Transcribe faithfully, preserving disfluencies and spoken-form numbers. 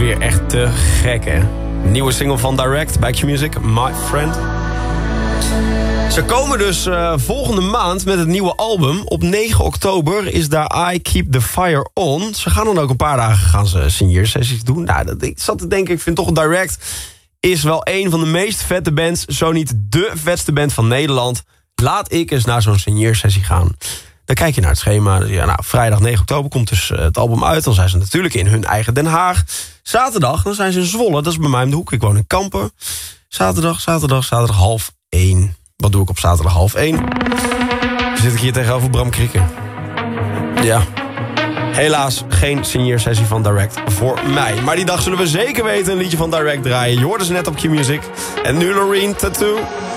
weer echt te gek, hè? Nieuwe single van Direct bij Q-Music, My Friend. Ze komen dus uh, volgende maand met het nieuwe album. Op negen oktober is daar I Keep the Fire On. Ze gaan dan ook een paar dagen gaan ze signeersessies doen. Nou, dat, ik zat te denken, ik vind toch Direct is wel een van de meest vette bands, zo niet de vetste band van Nederland. Laat ik eens naar zo'n signeersessie gaan. Dan kijk je naar het schema. Ja, nou, vrijdag negen oktober komt dus uh, het album uit. Dan zijn ze natuurlijk in hun eigen Den Haag. Zaterdag, dan zijn ze in Zwolle. Dat is bij mij om de hoek. Ik woon in Kampen. Zaterdag, zaterdag, zaterdag half één. Wat doe ik op zaterdag half één? Dan zit ik hier tegenover Bram Krikken. Ja. Helaas geen signeersessie van Direct voor mij. Maar die dag zullen we zeker weten een liedje van Direct draaien. Je hoorde ze net op Q-Music. En nu Loreen, Tattoo.